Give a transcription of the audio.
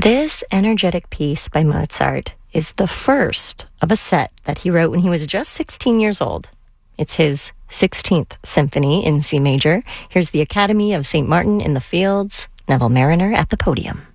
This energetic piece by Mozart is the first of a set that he wrote when he was just 16 years old. It's his 16th symphony in C major. Here's the Academy of St. Martin in the Fields, Neville Marriner at the podium.